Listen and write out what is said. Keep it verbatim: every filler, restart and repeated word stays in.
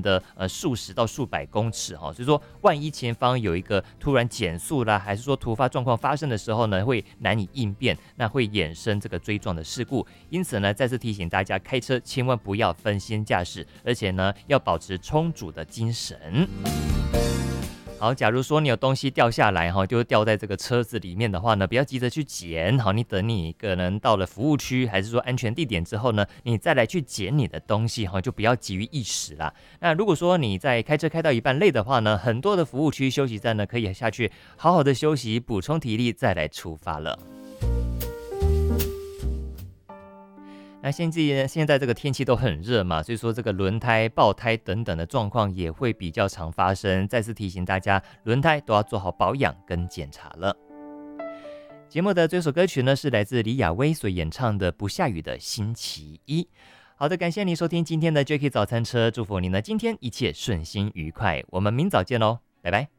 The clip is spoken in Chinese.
的呃数十到数百公尺哈，所以说万一前方有一个突然减速啦，还是说突发状况发生的时候呢，会难以应变，那会衍生这个追撞的事故。因此呢，再次提醒大家，开车千万不要分心驾驶，而且呢，要保持充足的精神。好，假如说你有东西掉下来哈，就掉在这个车子里面的话呢，不要急着去捡，好，你等你可能到了服务区还是说安全地点之后呢，你再来去捡你的东西哈，就不要急于一时啦。那如果说你在开车开到一半累的话呢，很多的服务区休息站呢，可以下去好好的休息，补充体力，再来出发了。那现在现在这个天气都很热嘛，所以说这个轮胎爆胎等等的状况也会比较常发生。再次提醒大家，轮胎都要做好保养跟检查了。节目的这首歌曲呢，是来自李雅薇所演唱的《不下雨的星期一》。好的，感谢您收听今天的 Jacky 早餐车，祝福您呢今天一切顺心愉快。我们明早见喽，拜拜。